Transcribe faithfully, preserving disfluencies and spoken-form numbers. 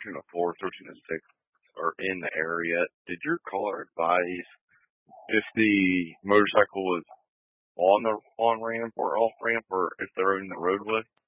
thirteen oh four, thirteen oh six are in the area, did your caller advise if the motorcycle was on the on ramp or off ramp, or if they're in the roadway?